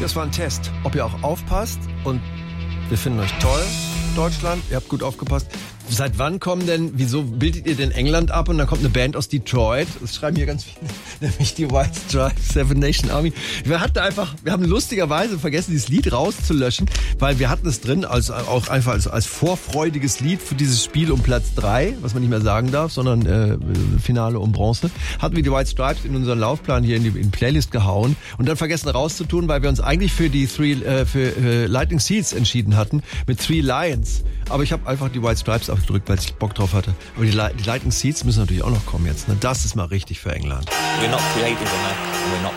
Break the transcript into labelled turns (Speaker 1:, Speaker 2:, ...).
Speaker 1: Das war ein Test, ob ihr auch aufpasst und wir finden euch toll, Deutschland, ihr habt gut aufgepasst. Seit wann kommen denn, wieso bildet ihr denn England ab und dann kommt eine Band aus Detroit? Das schreiben hier ganz viele, nämlich die White Stripes, Seven Nation Army. Wir haben lustigerweise vergessen, dieses Lied rauszulöschen, weil wir hatten es drin als vorfreudiges Lied für dieses Spiel um Platz 3, was man nicht mehr sagen darf, sondern Finale um Bronze. Hatten wir die White Stripes in unseren Laufplan hier in die Playlist gehauen und dann vergessen rauszutun, weil wir uns eigentlich für die für Lightning Seeds entschieden hatten mit Three Lions. Aber ich habe einfach die White Stripes aufgedrückt, weil ich Bock drauf hatte. Aber die Lightning Seeds müssen natürlich auch noch kommen jetzt. Ne? Das ist mal richtig für England.
Speaker 2: We're not creative enough. We're not